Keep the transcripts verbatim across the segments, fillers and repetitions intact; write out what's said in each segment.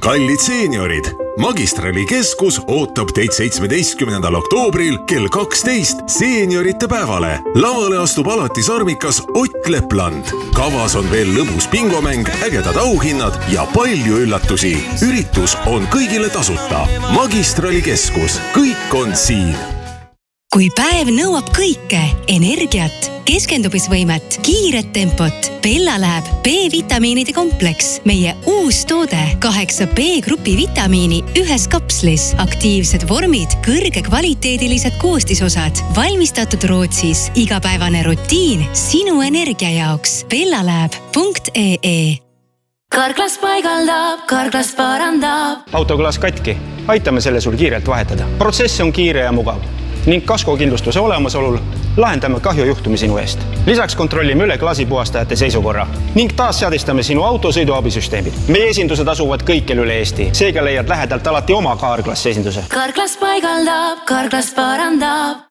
kallid seeniorid, Magistrali keskus ootab teid seitsmeteistkümnendal oktoobril kell kaksteist seeniorite päevale. Lavale astub alati sarmikas Ott Lepland. Kavas on veel lõbus bingomäng, ägedad auhinnad ja palju üllatusi. Üritus on kõigile tasuta. Magistrali keskus, kõik on siin. Kui päev nõuab kõike, energiat, keskendumisvõimet, kiiret tempot, Bella läheb B-vitamiinide kompleks. Meie uus toode, kaheksa B-grupi vitamiini ühes kapslis, aktiivsed vormid, kõrge kvaliteedilised koostisosad, valmistatud Rootsis, igapäevane rutiin sinu energia jaoks. bellalab punkt ee. Karklas paigaldab, Karklas parandab. Autoklaas katki, aitame selle sul kiirelt vahetada. Protsess on kiire ja mugav ning kaskokindlustuse olemasolul lahendame kahjujuhtumi sinu eest. Lisaks kontrollime üle klaasipuhastajate seisukorra ning taas seadistame sinu autosõiduabisüsteemid. Meie esindused asuvad kõikjal üle Eesti, seega leiad lähedalt alati oma Karklas esinduse. Karklas paigaldab, Karklas parandab.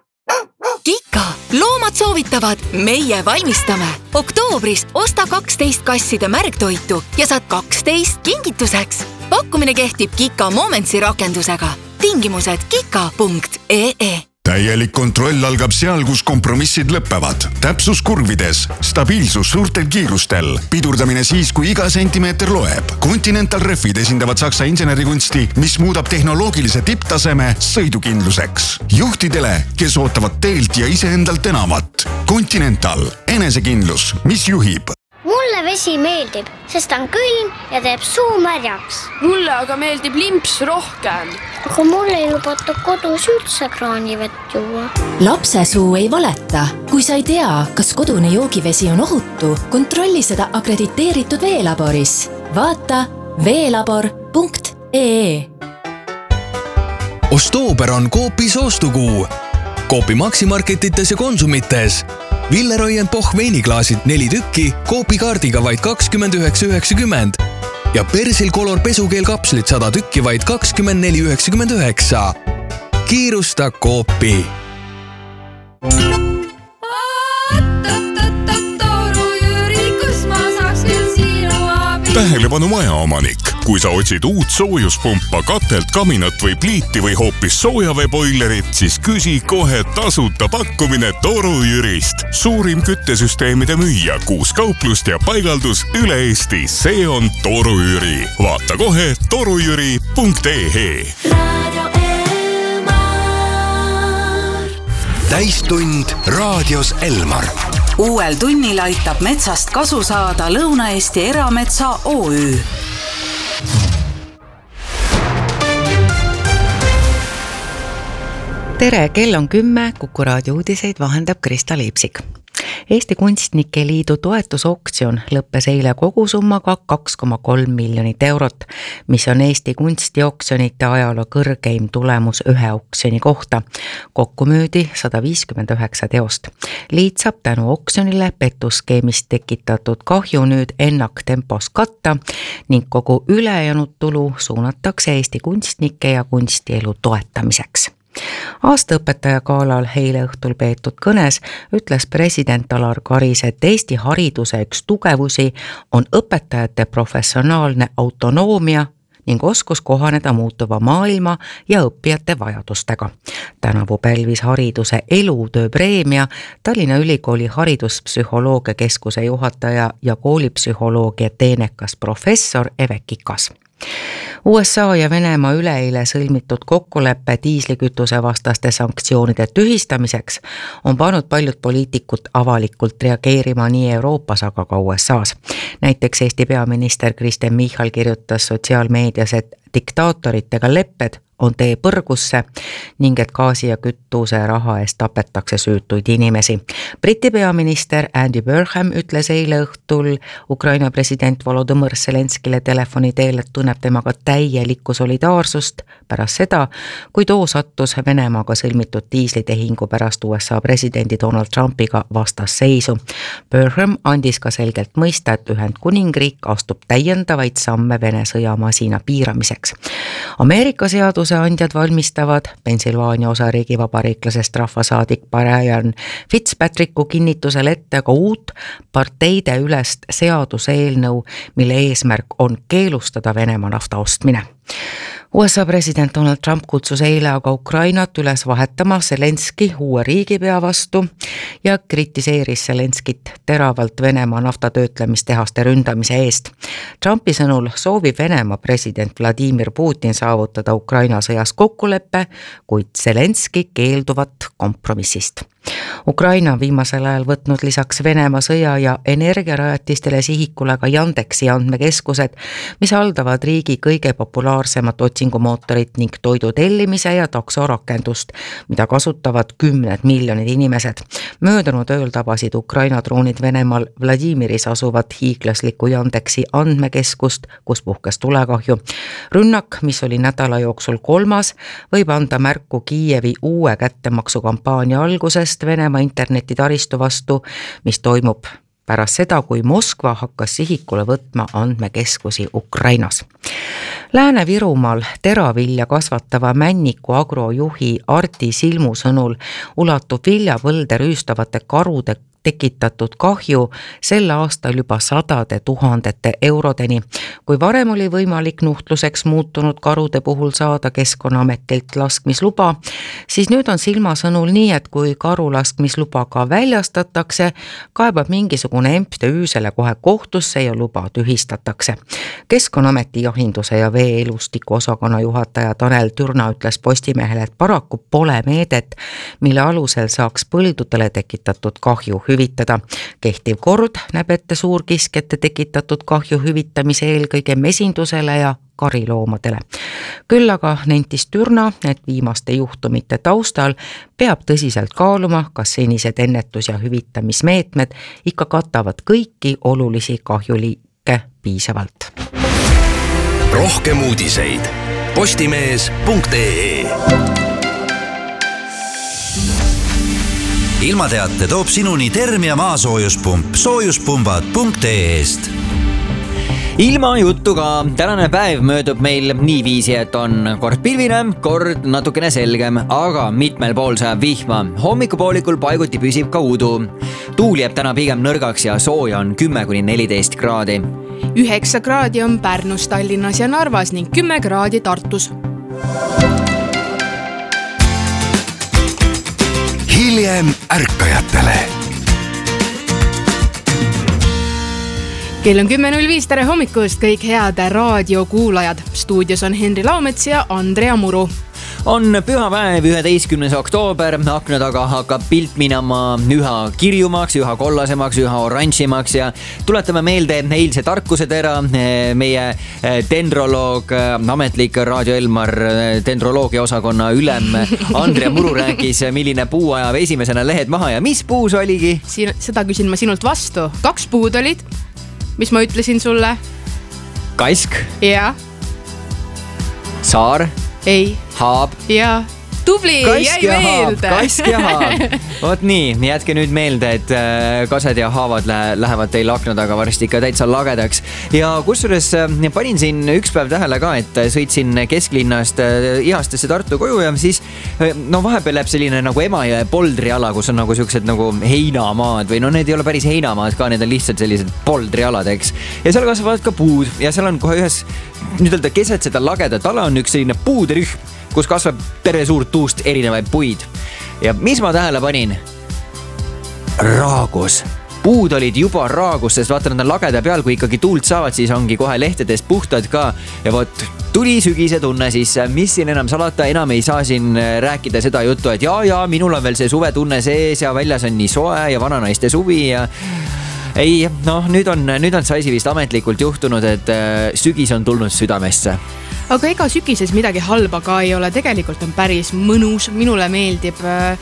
Kika, loomad soovitavad, meie valmistame. Oktoobris osta kaksteist kasside märgtoitu ja saad kaksteist kingituseks. Pakkumine kehtib Kika Momentsi rakendusega. Tingimused kika punkt ee. Täielik kontroll algab seal, kus kompromissid lõppevad. Täpsus kurvides, stabiilsus suurtel kiirustel, pidurdamine siis, kui iga sentimeeter loeb. Continental Refid esindavad Saksa insenerikunsti, mis muudab tehnoloogilise tipptaseme sõidukindluseks. Juhtidele, kes ootavad teelt ja iseendalt enamat. Continental, enesekindlus, mis juhib. Mulle vesi meeldib, sest on külm ja teeb suu märjaks. Mulle aga meeldib limps rohkem. Aga mulle ei lubata kodus üldse kraanivett juua. Lapse suu ei valeta. Kui sa ei tea, kas kodune joogivesi on ohutu, kontrolli seda akrediteeritud veelaboris. Vaata veelabor punkt ee. Ostoober on Coopi soostukuu. Coopi maksimarketites ja konsumites. Villeroy and Boch veiniklaasid neli tükki, Coopi kaardiga vaid kakskümmend üheksa üheksakümmend ja Persil Color pesukeel kapslit sada tükki vaid kakskümmend neli üheksakümmend üheksa. Kiirusta Coopi. Tähelepanu majaomanik. Kui sa otsid uut soojuspumpa, katelt, kaminat või pliiti või hoopis soojaveeboilerit, siis küsi kohe tasuta pakkumine Toru Jürist. Suurim küttesüsteemide müüja, kuus kauplust ja paigaldus üle Eesti. See on Toru Jüri. Vaata kohe torujüri punkt ee. Täistund raadios Elmar. Uuel tunnil aitab metsast kasu saada Lõuna-Eesti Erametsa O Ü. Tere, kell on kümme, Kuku raadio uudiseid vahendab Krista Liipsik. Eesti Kunstnike Liidu toetusoktsioon lõppes eile kogusummaga kaks koma kolm miljonit eurot, mis on Eesti kunstioksjonite ajaloo kõrgeim tulemus ühe oksjoni kohta. Kokku müüdi sada viiskümmend üheksa teost. Liit saab tänu oksjonile petuskeemist tekitatud kahju nüüd ennaktempos katta ning kogu ülejäänud tulu suunatakse Eesti kunstnike ja kunstielu toetamiseks. Aastaõpetaja galal eile õhtul peetud kõnes ütles president Alar Karis, et Eesti hariduse üks tugevusi on õpetajate professionaalne autonoomia ning oskus kohaneda muutuva maailma ja õppijate vajadustega. Tänavu pälvis hariduse elutöö preemia Tallinna Ülikooli hariduspsühholoogia keskuse juhataja ja koolipsühholoogia teenekas professor Eve Kikas. U S A ja Venemaa üleeile sõlmitud kokkuleppe diislikütuse vastaste sanktsioonide tühistamiseks on pannud paljud poliitikud avalikult reageerima nii Euroopas, aga ka U S A's. Näiteks Eesti peaminister Kristen Michal kirjutas sotsiaalmeedias, et diktaatoritega lepped on tee põrgusse ning et gaasi ja kütuse raha eest tapetakse süütuid inimesi. Briti peaminister Andy Burnham ütles eile õhtul Ukraina president Volodymyr Zelenskile telefoni teel, et tunneb temaga täielikku solidaarsust pärast seda, kui too sattus Venemaaga sõlmitud diislitehingu pärast U S A presidendi Donald Trumpiga vastasseisu. Burnham andis ka selgelt mõista, et Ühendkuningriik astub täiendavaid samme Vene sõjamasina piiramiseks. Ameerika seadus vastuse andjad valmistavad Pennsylvania osariigi vabariiklasest rahvasaadik Brian Fitzpatricku kinnitusel ette ka uut parteide ülest seaduseelnõu, mille eesmärk on keelustada Venemaa nafta ostmine. U S A president Donald Trump kutsus eile aga Ukrainat üles vahetama Zelenski uue riigipea vastu ja kritiseeris Zelenskit teravalt Venemaa naftatöötlemistehaste ründamise eest. Trumpi sõnul soovib Venemaa president Vladimir Putin saavutada Ukraina sõjas kokkuleppe, kuid Zelenski keelduvat kompromissist. Ukraina on viimasel ajal võtnud lisaks Venemaa sõja ja energiarajatistele sihikule ka Yandexi andmekeskused, mis haldavad riigi kõige populaarsemat otsingumootorit ning toidu tellimise ja taksorakendust, mida kasutavad kümned miljonid inimesed. Möödunud ööl tabasid Ukraina droonid Venemaal Vladimiris asuvat hiiglaslikku Yandexi andmekeskust, kus puhkes tulekahju. Rünnak, mis oli nädala jooksul kolmas, võib anda märku Kiievi uue kättemaksukampaania algusest Venemaa internetitaristu vastu, mis toimub pärast seda, kui Moskva hakkas sihikule võtma andmekeskusi Ukrainas. Lääne-Virumaal teravilja kasvatava Männiku agrojuhi Arti Silmu sõnul ulatub viljapõlde rüüstavate karude tekitatud kahju sel aastal juba sadade tuhandete eurodeni. Kui varem oli võimalik nuhtluseks muutunud karude puhul saada Keskkonnaametilt laskmisluba, siis nüüd on Silma sõnul nii, et kui karu laskmisluba ka väljastatakse, kaebab mingisugune M T Ü selle kohe kohtusse ja luba tühistatakse. Keskkonnaameti jahinduse ja vee-elustiku osakonna juhataja Tanel Türna ütles Postimehele, et paraku pole meedet, mille alusel saaks põldudele tekitatud kahju hüvitada. Kehtiv kord näeb ette suurkiskjate tekitatud kahju hüvitamise eelkõige mesindusele ja kariloomadele. Küll aga nentis Türna, et viimaste juhtumite taustal peab tõsiselt kaaluma, kas senised ennetus- ja hüvitamismeetmed ikka katavad kõiki olulisi kahjuliike piisavalt. Rohkem uudiseid postimees punkt ee. Ilmateate toob sinuni Termia maasoojuspump soojuspumbad punkt ee-st. Ilma juttu ka. Tänane päev möödub meil nii viisi, et on kord pilvine, kord natukene selgem, aga mitmel pool sajab vihma. Hommikupoolikul paiguti püsib ka udu. Tuul jääb täna pigem nõrgaks ja sooja on kümme kuni neliteist kraadi. Üheksa kraadi on Pärnus, Tallinnas ja Narvas ning kümme kraadi Tartus. Hiljem ärkajatele. Kell on kümme null viis, tere hommikust kõik head raadiokuulajad. Stuudios on Henri Laumets ja Andrea Muru. On pühapäev, üheteistkümnes oktoober, akna taga hakkab pilt minema üha kirjumaks, üha kollasemaks, üha oranžimaks ja tuletame meelde eilse tarkuse tera. Meie dendroloog, ametlik Raadio Elmar dendroloogia osakonna ülem Andrea Muru rääkis, milline puu ajab esimesena lehed maha ja mis puus oligi? Siin, seda küsin ma sinult vastu. Kaks puud olid, mis ma ütlesin sulle? Kask? Ja. Saar? Ei. Haab? Ja. Tubli, kask jäi meelde. Kask ja haab. Vot nii, jätke nüüd meelde, et kased ja haavad lähevad teil akna taga varsti ikka täitsa lagedaks. Ja kusjuures panin siin üks päev tähele ka, et sõitsin kesklinnast ihastesse Tartu koju ja siis no vahepeal läheb selline nagu Emajõe poldriala, kus on nagu siuksed nagu heinamaad või no need ei ole päris heinamaad ka, need on lihtsalt sellised poldrialad, eks. Ja seal kasvavad ka puud ja seal on kohe ühes nüüd öelda keset seda lagedat ala on üks selline puuderühm, kus kasvab terve suurt tuust erinevaid puid. Ja mis ma tähele panin? Raagus. Puud olid juba raagus, sest vaata nad on lageda peal, kui ikkagi tuult saavad, siis ongi kohe lehtedest puhtad ka. Ja vot tuli sügise tunne siis, mis siin enam salata, enam ei saa siin rääkida seda juttu, et jaa, jaa, minul on veel see suve tunne sees ja väljas on nii soe ja vananaiste suvi ja ei, noh, nüüd on, nüüd on see asi vist ametlikult juhtunud, et sügis on tulnud südamesse. Aga ega sügises midagi halba ka ei ole, tegelikult on päris mõnus, minule meeldib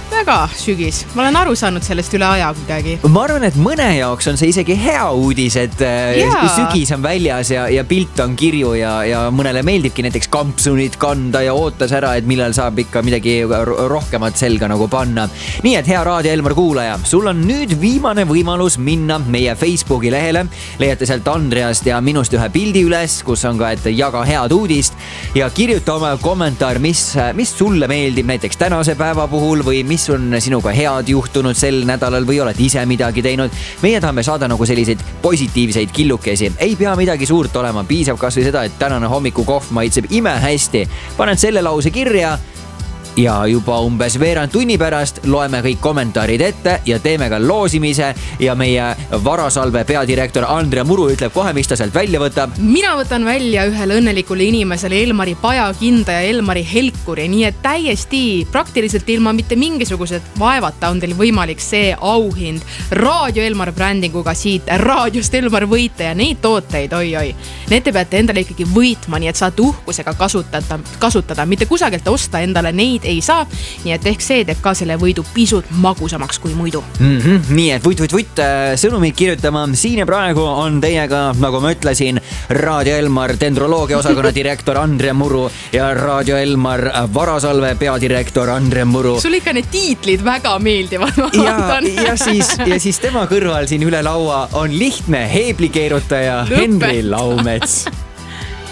väga sügis, ma olen aru saanud sellest üle aja kuidagi. Ma arvan, et mõne jaoks on see isegi hea uudis, et yeah. sügis on väljas ja, ja pilt on kirju ja, ja mõnele meeldibki näiteks kampsunit kanda ja ootas ära, et millal saab ikka midagi rohkemat selga nagu panna. Nii et hea Raadio Elmar kuulaja, sul on nüüd viimane võimalus minna meie Facebooki lehele, leiate sealt Andreast ja minust ühe pildi üles, kus on ka, et jaga head uudist ja kirjuta oma kommentaar, mis, mis sulle meeldib näiteks tänase päeva puhul või mis on sinuga head juhtunud sel nädalal või oled ise midagi teinud. Meie tahame saada nagu selliseid positiivseid killukesi. Ei pea midagi suurt olema, piisab kas või seda, et tänane hommikukohv maitseb ime hästi. Panen selle lause kirja ja juba umbes veerand tunni pärast loeme kõik kommentaarid ette ja teeme ka loosimise ja meie Varasalve peadirektor Andre Muru ütleb kohe, mis ta sealt välja võtab. Mina võtan välja ühele õnnelikule inimesele Elmari pajakinda ja Elmari helkuri, nii et täiesti praktiliselt ilma mitte mingisugused vaevata on teil võimalik see auhind Raadio Elmar brändinguga siit Raadiost Elmar võita ja neid tooteid, oi-oi. Need te peate endale ikkagi võitma, nii et saate uhkusega kasutada, kasutada, mitte kusagilt osta endale neid ei saa, nii et ehk see teeb ka selle võidu pisut magusamaks kui muidu. Mm-hmm. Nii et vutt, vutt, vutt sõnumid kirjutama. Siin ja praegu on teiega, nagu ma ütlesin, Raadio Elmar dendroloogia osakonna direktor Andre Muru ja Raadio Elmar Varasalve peadirektor Andre Muru. Sul ikka need tiitlid väga meeldivad, ma ja, ja, siis, ja siis tema kõrval siin üle laua on lihtne heeblikeerutaja Henri Laumets.